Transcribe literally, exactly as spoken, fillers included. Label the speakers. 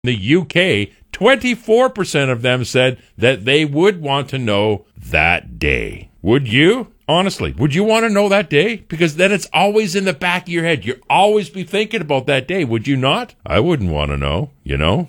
Speaker 1: the U K, twenty-four percent of them said that they would want to know that day. Would you? Honestly, would you want to know that day? Because then it's always in the back of your head. You'll always be thinking about that day, would you not? I wouldn't want to know, you know?